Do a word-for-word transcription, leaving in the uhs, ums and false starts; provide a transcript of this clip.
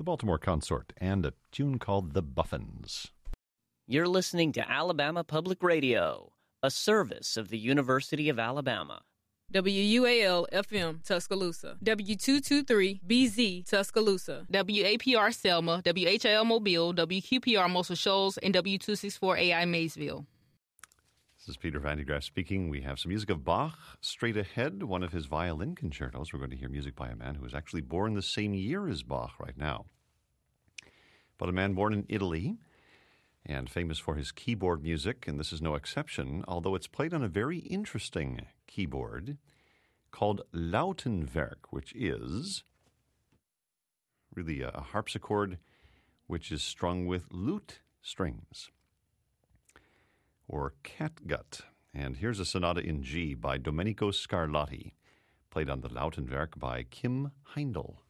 Baltimore Consort, and a tune called The Buffins. You're listening to Alabama Public Radio, a service of the University of Alabama. W U A L F M Tuscaloosa, W two twenty-three B Z Tuscaloosa, W A P R Selma, W H L Mobile, W Q P R Muscle Shoals, and W two sixty-four A I Maysville. This is Peter Van de Graaff speaking. We have some music of Bach straight ahead, one of his violin concertos. We're going to hear music by a man who was actually born the same year as Bach right now. But a man born in Italy and famous for his keyboard music, and this is no exception, although it's played on a very interesting keyboard called Lautenwerk, which is really a harpsichord which is strung with lute strings, or catgut. And here's a sonata in G by Domenico Scarlatti, played on the Lautenwerk by Kim Heindel.